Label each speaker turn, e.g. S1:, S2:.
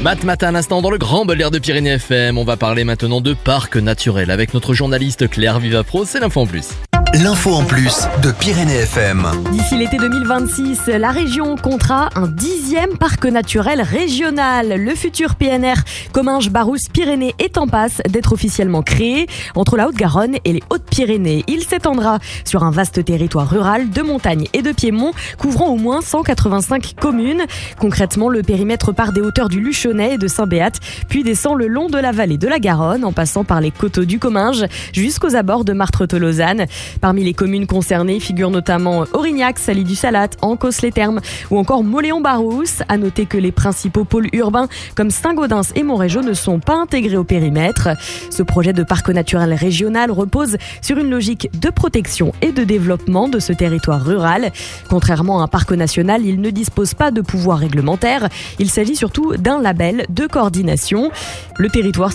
S1: Matin à l'instant dans le Grand Bel Air de Pyrénées FM. On va parler maintenant de parc naturel avec notre journaliste Claire Vivapro. C'est l'info en plus.
S2: L'info en plus de Pyrénées FM.
S3: D'ici l'été 2026, la région comptera un 10e parc naturel régional. Le futur PNR Comminges-Barousse-Pyrénées est en passe d'être officiellement créé entre la Haute-Garonne et les Hautes-Pyrénées. Il s'étendra sur un vaste territoire rural de montagne et de piémont, couvrant au moins 185 communes. Concrètement, le périmètre part des hauteurs du Luchonnet et de Saint-Béat, puis descend le long de la vallée de la Garonne, en passant par les coteaux du Comminges jusqu'aux abords de Martretot-Lausanne. Parmi les communes concernées figurent notamment Aurignac, Saly-du-Salat, Ancos-les-Thermes ou encore Mauléon-Barousse. À noter que les principaux pôles urbains comme Saint-Gaudens et Montrégeau ne sont pas intégrés au périmètre. Ce projet de parc naturel régional repose sur une logique de protection et de développement de ce territoire rural. Contrairement à un parc national, il ne dispose pas de pouvoir réglementaire. Il s'agit surtout d'un label de coordination. Le territoire